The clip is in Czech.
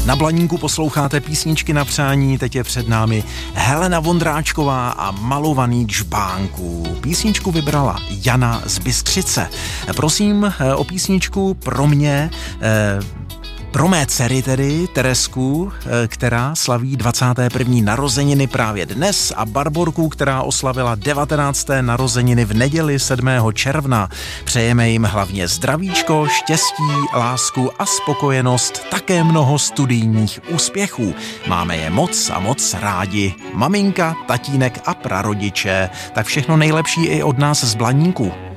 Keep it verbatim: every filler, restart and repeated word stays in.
Na Blaníku posloucháte písničky na přání, teď je před námi Helena Vondráčková a Malovaný džbánků. Písničku vybrala Jana z Bystřice. Prosím o písničku pro mě, pro mé dcery tedy, Teresku, která slaví dvacáté první narozeniny právě dnes, a Barborku, která oslavila devatenácté narozeniny v neděli sedmého června. Přejeme jim hlavně zdravíčko, štěstí, lásku a spokojenost, také mnoho studijních úspěchů. Máme je moc a moc rádi. Maminka, tatínek a prarodiče. Tak všechno nejlepší i od nás z Blaníku.